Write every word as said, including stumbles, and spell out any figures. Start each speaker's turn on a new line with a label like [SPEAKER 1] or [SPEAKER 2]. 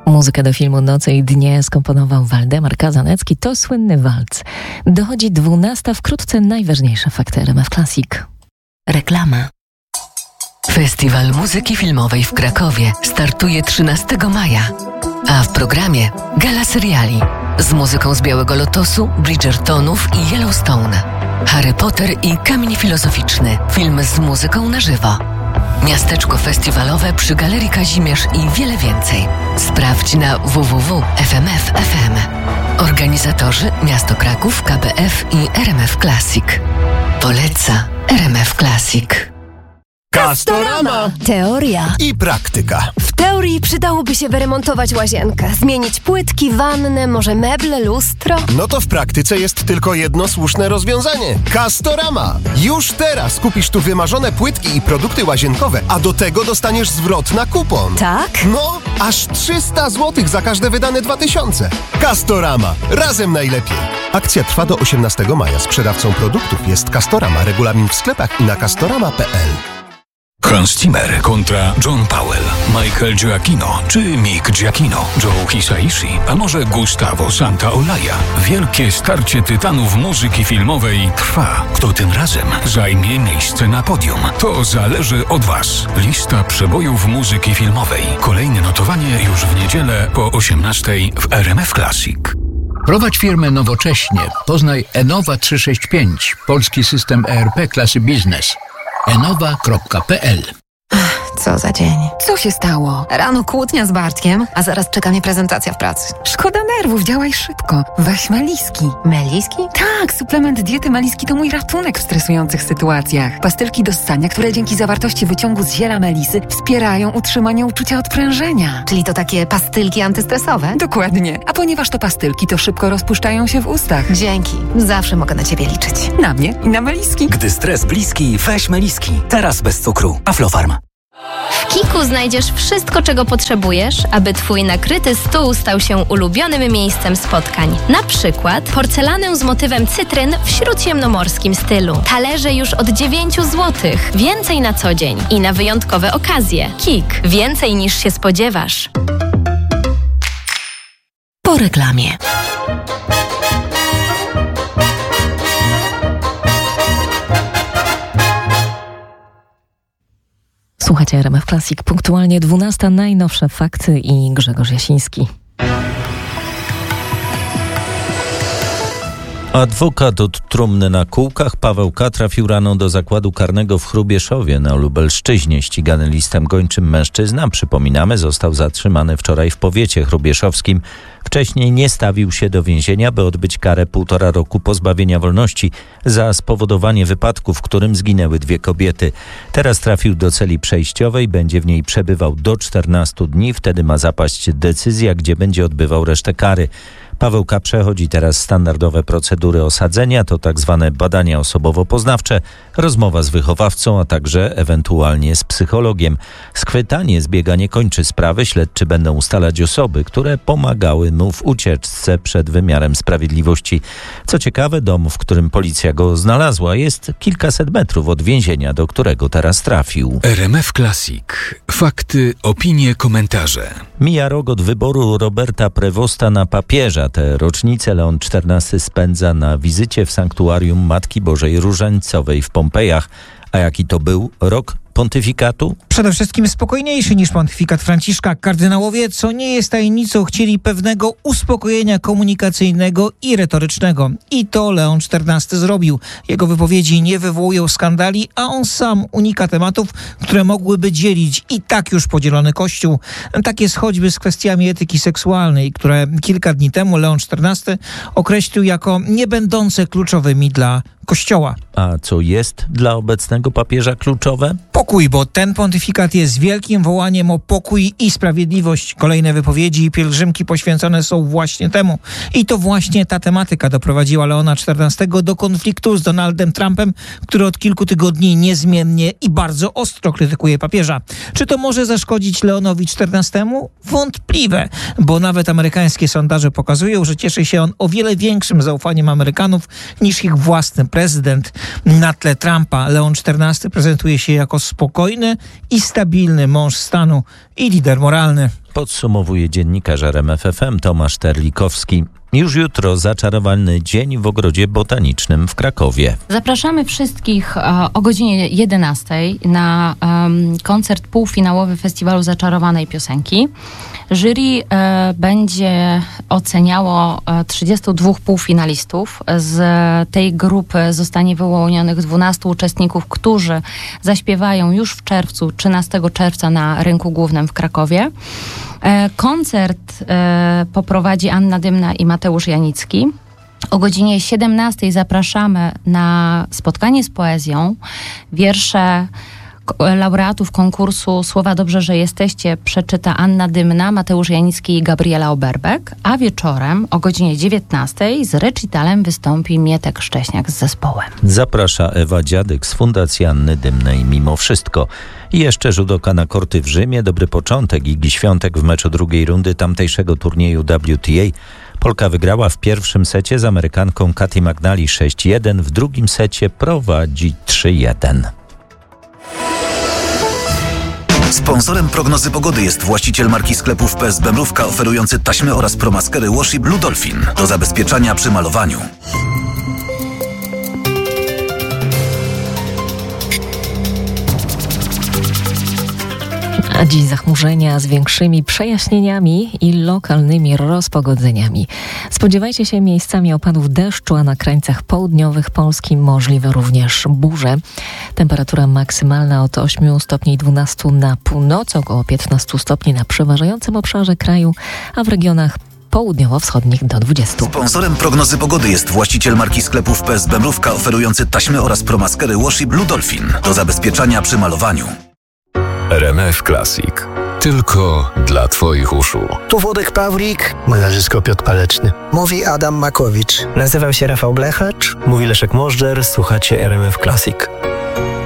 [SPEAKER 1] Muzykę do filmu Noce i dnie skomponował Waldemar Kazanecki. To słynny walc. Dochodzi dwunasta, wkrótce najważniejsze fakty R M F Classic.
[SPEAKER 2] Reklama. Festiwal Muzyki Filmowej w Krakowie startuje trzynastego maja, a w programie gala seriali z muzyką z Białego Lotosu, Bridgertonów i Yellowstone, Harry Potter i Kamień Filozoficzny, film z muzyką na żywo, miasteczko festiwalowe przy Galerii Kazimierz i wiele więcej. Sprawdź na w w w kropka f m f kropka f m. Organizatorzy Miasto Kraków, K B F i R M F Classic. Poleca R M F Classic.
[SPEAKER 3] Castorama!
[SPEAKER 4] Teoria
[SPEAKER 3] I praktyka.
[SPEAKER 4] W teorii przydałoby się wyremontować łazienkę, zmienić płytki, wannę, może meble, lustro.
[SPEAKER 3] No to w praktyce jest tylko jedno słuszne rozwiązanie. Castorama! Już teraz kupisz tu wymarzone płytki i produkty łazienkowe, a do tego dostaniesz zwrot na kupon.
[SPEAKER 4] Tak?
[SPEAKER 3] No, aż trzysta złotych za każde wydane dwa tysiące. Castorama. Razem najlepiej. Akcja trwa do osiemnastego maja. Sprzedawcą produktów jest Castorama. Regulamin w sklepach i na castorama kropka p l.
[SPEAKER 5] Hans Zimmer kontra John Powell, Michael Giacchino czy Mick Giacchino, Joe Hisaishi, a może Gustavo Santaolalla. Wielkie starcie tytanów muzyki filmowej trwa. Kto tym razem zajmie miejsce na podium? To zależy od Was. Lista przebojów muzyki filmowej. Kolejne notowanie już w niedzielę po osiemnastej w R M F Classic.
[SPEAKER 6] Prowadź firmę nowocześnie. Poznaj Enowa trzysta sześćdziesiąt pięć, polski system E R P klasy biznes. enowa kropka p l.
[SPEAKER 7] Co za dzień. Co się stało? Rano kłótnia z Bartkiem, a zaraz czeka mnie prezentacja w pracy. Szkoda nerwów, działaj szybko. Weź Meliski. Meliski? Tak, suplement diety Meliski to mój ratunek w stresujących sytuacjach. Pastylki do ssania, które dzięki zawartości wyciągu z ziela melisy wspierają utrzymanie uczucia odprężenia.
[SPEAKER 8] Czyli to takie pastylki antystresowe?
[SPEAKER 7] Dokładnie. A ponieważ to pastylki, to szybko rozpuszczają się w ustach.
[SPEAKER 8] Dzięki. Zawsze mogę na ciebie liczyć.
[SPEAKER 7] Na mnie i na Meliski.
[SPEAKER 9] Gdy stres bliski, weź Meliski. Teraz bez cukru. Aflofarm.
[SPEAKER 10] W Kiku znajdziesz wszystko, czego potrzebujesz, aby twój nakryty stół stał się ulubionym miejscem spotkań. Na przykład porcelanę z motywem cytryn w śródziemnomorskim stylu. Talerze już od dziewięć złotych. Więcej na co dzień i na wyjątkowe okazje. Kik. Więcej niż się spodziewasz.
[SPEAKER 2] Po reklamie.
[SPEAKER 1] Słuchajcie R M F Classic, punktualnie dwunasta, najnowsze fakty i Grzegorz Jasiński.
[SPEAKER 11] Adwokat od trumny na kółkach Paweł K. trafił rano do zakładu karnego w Hrubieszowie na Lubelszczyźnie. Ścigany listem gończym mężczyzna, przypominamy, został zatrzymany wczoraj w powiecie hrubieszowskim. Wcześniej nie stawił się do więzienia, by odbyć karę półtora roku pozbawienia wolności za spowodowanie wypadku, w którym zginęły dwie kobiety. Teraz trafił do celi przejściowej, będzie w niej przebywał do czternastu dni. Wtedy ma zapaść decyzja, gdzie będzie odbywał resztę kary. Paweł K. przechodzi teraz standardowe procedury osadzenia, to tak zwane badania osobowo-poznawcze, rozmowa z wychowawcą, a także ewentualnie z psychologiem. Schwytanie zbiega nie kończy sprawy. Śledczy będą ustalać osoby, które pomagały mu w ucieczce przed wymiarem sprawiedliwości. Co ciekawe, dom, w którym policja go znalazła, jest kilkaset metrów od więzienia, do którego teraz trafił.
[SPEAKER 5] R M F Classic. Fakty, opinie, komentarze.
[SPEAKER 11] Mija rok od wyboru Roberta Prevosta na papieża. Tę rocznicę Leon czternasty spędza na wizycie w sanktuarium Matki Bożej Różańcowej w Pompejach. A jaki to był rok pontyfikatu?
[SPEAKER 12] Przede wszystkim spokojniejszy niż pontyfikat Franciszka. Kardynałowie, co nie jest tajemnicą, chcieli pewnego uspokojenia komunikacyjnego i retorycznego. I to Leon czternasty zrobił. Jego wypowiedzi nie wywołują skandali, a on sam unika tematów, które mogłyby dzielić i tak już podzielony Kościół. Tak jest choćby z kwestiami etyki seksualnej, które kilka dni temu Leon czternasty określił jako niebędące kluczowymi dla Kościoła.
[SPEAKER 11] A co jest dla obecnego papieża kluczowe?
[SPEAKER 12] Pokój, bo ten pontyfikat jest wielkim wołaniem o pokój i sprawiedliwość. Kolejne wypowiedzi i pielgrzymki poświęcone są właśnie temu. I to właśnie ta tematyka doprowadziła Leona czternastego do konfliktu z Donaldem Trumpem, który od kilku tygodni niezmiennie i bardzo ostro krytykuje papieża. Czy to może zaszkodzić Leonowi czternastemu? Wątpliwe, bo nawet amerykańskie sondaże pokazują, że cieszy się on o wiele większym zaufaniem Amerykanów niż ich własny prezydent. Na tle Trumpa Leon czternasty prezentuje się jako spokojny i stabilny mąż stanu i lider moralny.
[SPEAKER 11] Podsumowuje dziennikarz R M F F M Tomasz Terlikowski. Już jutro zaczarowany dzień w Ogrodzie Botanicznym w Krakowie.
[SPEAKER 13] Zapraszamy wszystkich e, o godzinie jedenastej na e, koncert półfinałowy Festiwalu Zaczarowanej Piosenki. Jury e, będzie oceniało e, trzydziestu dwóch półfinalistów. Z tej grupy zostanie wyłonionych dwunastu uczestników, którzy zaśpiewają już w czerwcu, trzynastego czerwca na Rynku Głównym w Krakowie. E, koncert e, poprowadzi Anna Dymna i Mateusz Janicki. O godzinie siedemnastej zapraszamy na spotkanie z poezją. Wiersze laureatów konkursu Słowa Dobrze, że jesteście przeczyta Anna Dymna, Mateusz Janicki i Gabriela Oberbek, a wieczorem o godzinie dziewiętnastej z recitalem wystąpi Mietek Szcześniak z zespołem.
[SPEAKER 11] Zaprasza Ewa Dziadyk z Fundacji Anny Dymnej Mimo Wszystko. I jeszcze rzut oka na korty w Rzymie. Dobry początek. Igi Świątek w meczu drugiej rundy tamtejszego turnieju W T A. Polka wygrała w pierwszym secie z Amerykanką Katy McNally sześć jeden, w drugim secie prowadzi trzy jeden.
[SPEAKER 14] Sponsorem prognozy pogody jest właściciel marki sklepów P S B Mrówka, oferujący taśmy oraz promaskery Washi Blue Dolphin do zabezpieczania przy malowaniu.
[SPEAKER 1] A dziś zachmurzenia z większymi przejaśnieniami i lokalnymi rozpogodzeniami. Spodziewajcie się miejscami opadów deszczu, a na krańcach południowych Polski możliwe również burze. Temperatura maksymalna od ośmiu stopni dwunastu na północy, około piętnastu stopni na przeważającym obszarze kraju, a w regionach południowo-wschodnich do dwudziestu.
[SPEAKER 14] Sponsorem prognozy pogody jest właściciel marki sklepów P S B Mrówka, oferujący taśmy oraz promaskery Washi Blue Dolphin do zabezpieczania przy malowaniu.
[SPEAKER 15] R M F Classic. Tylko dla Twoich uszu.
[SPEAKER 16] Tu Włodek Pawlik. Moje nazwisko Piotr Paleczny.
[SPEAKER 17] Mówi Adam Makowicz.
[SPEAKER 18] Nazywam się Rafał Blechacz.
[SPEAKER 19] Mówi Leszek Możdżer. Słuchacie R M F Classic.